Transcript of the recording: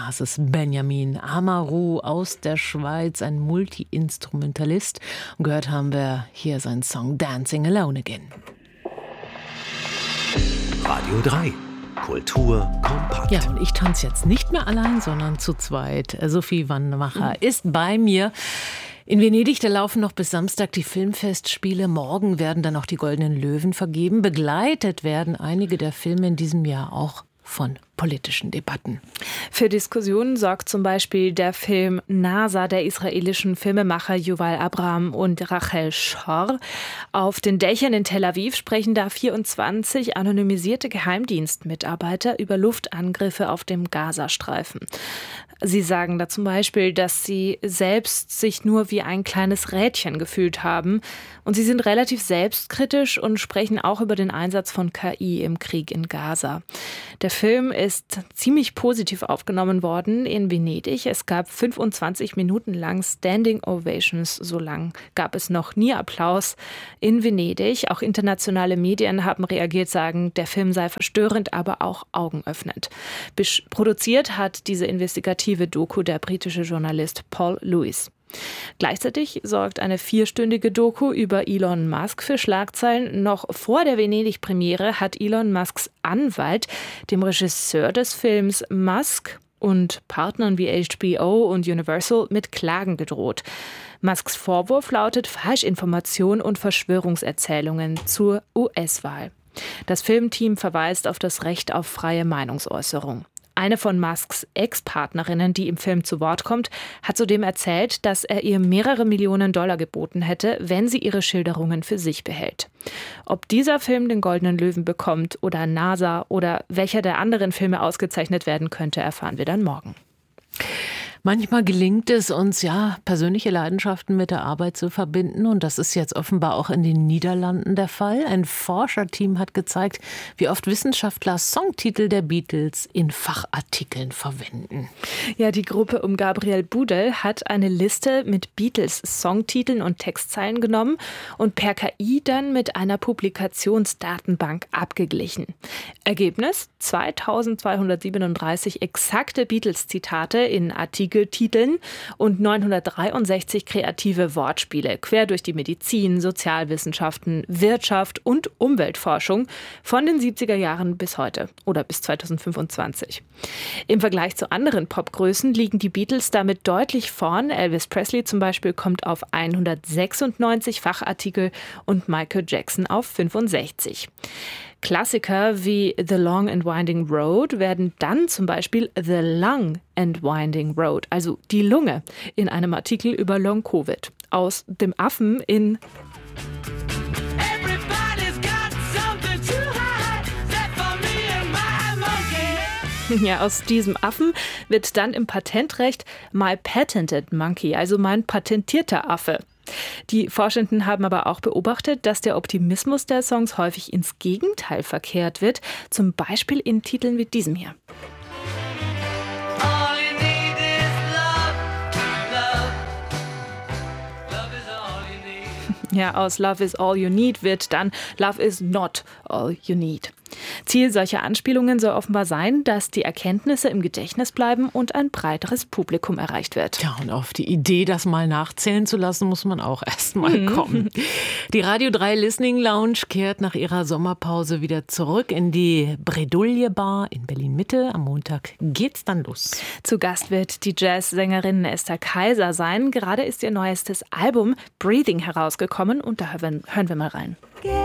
war es Benjamin Amaru aus der Schweiz, ein Multi-Instrumentalist. Und gehört haben wir hier seinen Song Dancing Alone Again. Radio 3. Kultur kompakt. Ja, und ich tanze jetzt nicht mehr allein, sondern zu zweit. Sophie Wannemacher ist bei mir. In Venedig, da laufen noch bis Samstag die Filmfestspiele. Morgen werden dann auch die Goldenen Löwen vergeben. Begleitet werden einige der Filme in diesem Jahr auch von politischen Debatten. Für Diskussionen sorgt zum Beispiel der Film NASA der israelischen Filmemacher Yuval Abraham und Rachel Schor. Auf den Dächern in Tel Aviv sprechen da 24 anonymisierte Geheimdienstmitarbeiter über Luftangriffe auf dem Gazastreifen. Sie sagen da zum Beispiel, dass sie selbst sich nur wie ein kleines Rädchen gefühlt haben. Und sie sind relativ selbstkritisch und sprechen auch über den Einsatz von KI im Krieg in Gaza. Der Film ist ziemlich positiv aufgenommen worden in Venedig. Es gab 25 Minuten lang Standing Ovations. So lang gab es noch nie Applaus in Venedig. Auch internationale Medien haben reagiert, sagen, der Film sei verstörend, aber auch augenöffnend. Produziert hat diese investigative Doku der britische Journalist Paul Lewis. Gleichzeitig sorgt eine 4-stündige Doku über Elon Musk für Schlagzeilen. Noch vor der Venedig-Premiere hat Elon Musks Anwalt dem Regisseur des Films Musk und Partnern wie HBO und Universal mit Klagen gedroht. Musks Vorwurf lautet Falschinformation und Verschwörungserzählungen zur US-Wahl. Das Filmteam verweist auf das Recht auf freie Meinungsäußerung. Eine von Musks Ex-Partnerinnen, die im Film zu Wort kommt, hat zudem erzählt, dass er ihr mehrere Millionen Dollar geboten hätte, wenn sie ihre Schilderungen für sich behält. Ob dieser Film den Goldenen Löwen bekommt oder NASA oder welcher der anderen Filme ausgezeichnet werden könnte, erfahren wir dann morgen. Manchmal gelingt es uns, persönliche Leidenschaften mit der Arbeit zu verbinden. Und das ist jetzt offenbar auch in den Niederlanden der Fall. Ein Forscherteam hat gezeigt, wie oft Wissenschaftler Songtitel der Beatles in Fachartikeln verwenden. Ja, die Gruppe um Gabriel Budel hat eine Liste mit Beatles-Songtiteln und Textzeilen genommen und per KI dann mit einer Publikationsdatenbank abgeglichen. Ergebnis: 2237 exakte Beatles-Zitate in Artikeltiteln und 963 kreative Wortspiele quer durch die Medizin, Sozialwissenschaften, Wirtschaft und Umweltforschung von den 70er Jahren bis heute oder bis 2025. Im Vergleich zu anderen Popgrößen liegen die Beatles damit deutlich vorn. Elvis Presley zum Beispiel kommt auf 196 Fachartikel und Michael Jackson auf 65. Klassiker wie The Long and Winding Road werden dann zum Beispiel The Lung and Winding Road, also die Lunge, in einem Artikel über Long-Covid. Aus dem Affen in aus diesem Affen wird dann im Patentrecht My Patented Monkey, also mein patentierter Affe. Die Forschenden haben aber auch beobachtet, dass der Optimismus der Songs häufig ins Gegenteil verkehrt wird, zum Beispiel in Titeln wie diesem hier. Ja, aus Love is all you need wird dann Love is not all you need. Ziel solcher Anspielungen soll offenbar sein, dass die Erkenntnisse im Gedächtnis bleiben und ein breiteres Publikum erreicht wird. Ja, und auf die Idee, das mal nachzählen zu lassen, muss man auch erst mal kommen. Die Radio 3 Listening Lounge kehrt nach ihrer Sommerpause wieder zurück in die Bredouille Bar in Berlin-Mitte. Am Montag geht's dann los. Zu Gast wird die Jazzsängerin Esther Kaiser sein. Gerade ist ihr neuestes Album Breathing herausgekommen und da hören wir mal rein.